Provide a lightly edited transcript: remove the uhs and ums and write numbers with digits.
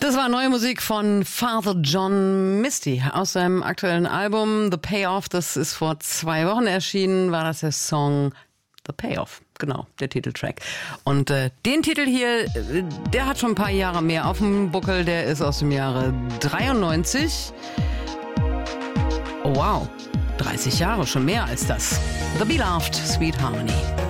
Das war neue Musik von Father John Misty aus seinem aktuellen Album The Payoff. Das ist vor 2 Wochen erschienen, war das der Song The Payoff. Genau, der Titeltrack. Und den Titel hier, der hat schon ein paar Jahre mehr auf dem Buckel. Der ist aus dem Jahre 93. Oh wow, 30 Jahre, schon mehr als das. The Beloved Sweet Harmony.